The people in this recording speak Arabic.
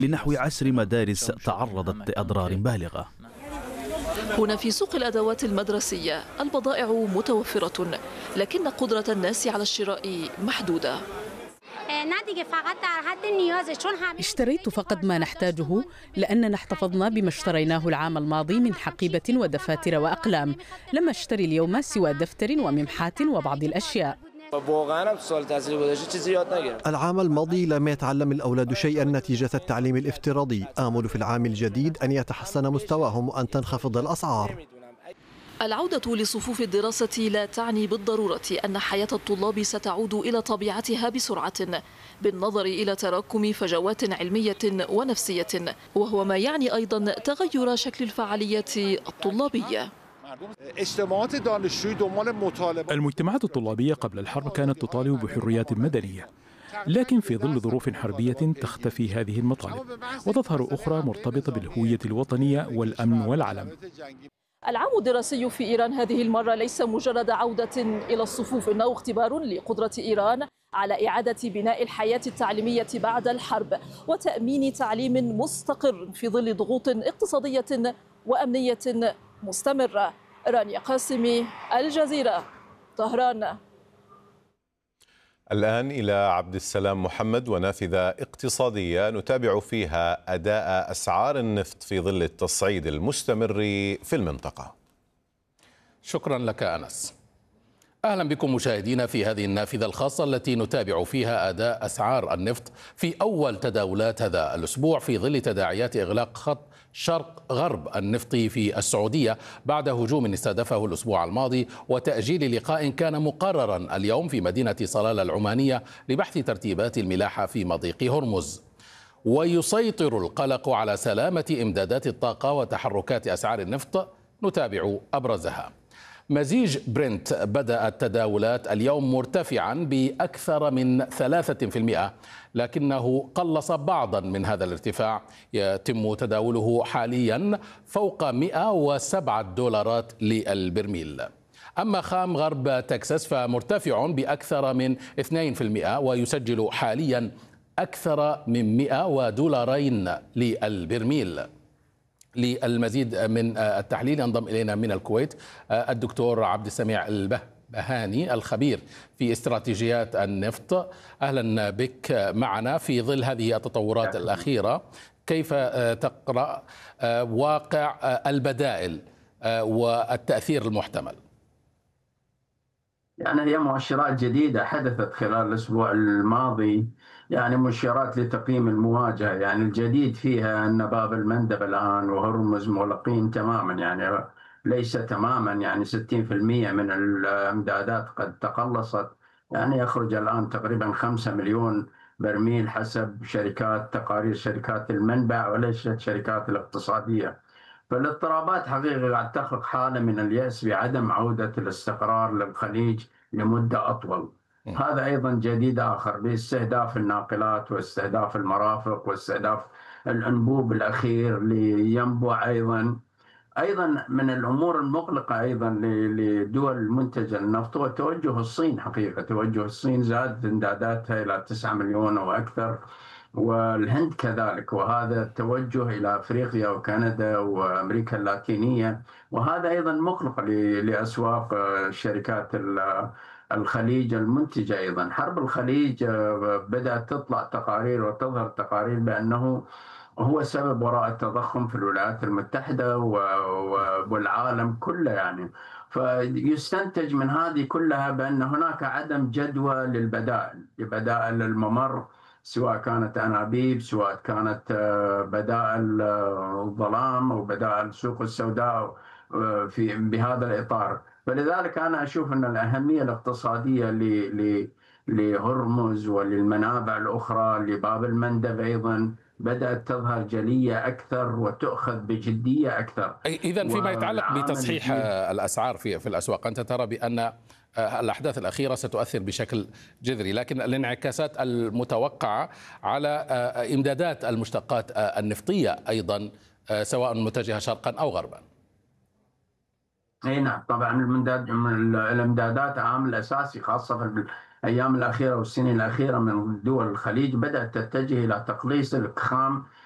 لنحو 10 مدارس تعرضت لأضرار بالغة. هنا في سوق الأدوات المدرسية البضائع متوفرة، لكن قدرة الناس على الشراء محدودة. اشتريت فقط ما نحتاجه لأننا احتفظنا بما اشتريناه العام الماضي من حقيبة ودفاتر وأقلام. لم أشتري اليوم سوى دفتر وممحاة وبعض الأشياء. العام الماضي لم يتعلم الأولاد شيئا نتيجة التعليم الافتراضي. آمل في العام الجديد أن يتحسن مستواهم وأن تنخفض الأسعار. العودة لصفوف الدراسة لا تعني بالضرورة أن حياة الطلاب ستعود إلى طبيعتها بسرعة، بالنظر إلى تراكم فجوات علمية ونفسية، وهو ما يعني أيضا تغير شكل الفعاليات الطلابية. المجتمعات الطلابية قبل الحرب كانت تطالب بحريات مدنية، لكن في ظل ظروف حربية تختفي هذه المطالب وتظهر أخرى مرتبطة بالهوية الوطنية والأمن والعلم. العام الدراسي في إيران هذه المرة ليس مجرد عودة إلى الصفوف، إنه اختبار لقدرة إيران على إعادة بناء الحياة التعليمية بعد الحرب وتأمين تعليم مستقر في ظل ضغوط اقتصادية وأمنية مستمرة. رانيا قاسمي، الجزيرة، طهران. الآن إلى عبد السلام محمد ونافذة اقتصادية نتابع فيها أداء أسعار النفط في ظل التصعيد المستمر في المنطقة. شكرا لك أنس. أهلا بكم مشاهدينا في هذه النافذة الخاصة التي نتابع فيها أداء أسعار النفط في أول تداولات هذا الأسبوع في ظل تداعيات إغلاق خط شرق غرب النفط في السعودية بعد هجوم استهدفه الأسبوع الماضي وتأجيل لقاء كان مقررا اليوم في مدينة صلالة العمانية لبحث ترتيبات الملاحة في مضيق هرمز. ويسيطر القلق على سلامة إمدادات الطاقة وتحركات أسعار النفط، نتابع أبرزها. مزيج برنت بدأ التداولات اليوم مرتفعا بأكثر من 3%، لكنه قلص بعضا من هذا الارتفاع، يتم تداوله حاليا فوق $107 للبرميل. أما خام غرب تكساس فمرتفع بأكثر من 2% ويسجل حاليا أكثر من $100 للبرميل. للمزيد من التحليل ينضم إلينا من الكويت الدكتور عبد السميع البهاني الخبير في استراتيجيات النفط. أهلا بك معنا في ظل هذه التطورات الأخيرة. كيف تقرأ واقع البدائل والتأثير المحتمل؟ يعني هي مؤشرات جديدة حدثت خلال الأسبوع الماضي، يعني مؤشرات لتقييم المواجهة. يعني الجديد فيها أن باب المندب الآن وهرمز مغلقين تماما، يعني ليس تماما، يعني 60% من الإمدادات قد تقلصت. يعني يخرج الآن تقريبا 5 مليون برميل حسب تقارير شركات المنبع وليس الشركات الاقتصادية. فالاضطرابات حقيقة قاعد تخلق حالة من اليأس بعدم عودة الاستقرار للخليج لمدة أطول. هذا أيضا جديد آخر باستهداف الناقلات واستهداف المرافق واستهداف الأنبوب الأخير لينبع. أيضا من الأمور المقلقة أيضا لدول منتجة النفط هو توجه الصين. حقيقة توجه الصين زادت إمداداتها إلى 9 مليون أو أكثر، والهند كذلك، وهذا التوجه إلى أفريقيا وكندا وأمريكا اللاتينية، وهذا أيضا مقلق لأسواق شركات الخليج المنتجة. أيضا حرب الخليج بدأت تطلع تقارير وتظهر تقارير بأنه هو سبب وراء التضخم في الولايات المتحدة والعالم كله. يعني فيستنتج من هذه كلها بأن هناك عدم جدوى لبدائل الممر، سواء كانت أنابيب، سواء كانت بدائل الظلام أو بدائل السوق السوداء بهذا الإطار. فلذلك أنا أشوف أن الأهمية الاقتصادية لهرمز وللمنابع الأخرى لباب المندب أيضا بدأت تظهر جلية أكثر وتؤخذ بجدية أكثر. إذن فيما يتعلق بتصحيح الأسعار في الأسواق، أنت ترى بأن الأحداث الأخيرة ستؤثر بشكل جذري، لكن الانعكاسات المتوقعة على إمدادات المشتقات النفطية أيضا سواء متجهة شرقا أو غربا. أي نعم، طبعا الإمدادات عامل أساسي، خاصة في الأيام الأخيرة والسنين الأخيرة من دول الخليج بدأت تتجه إلى تقليص الخام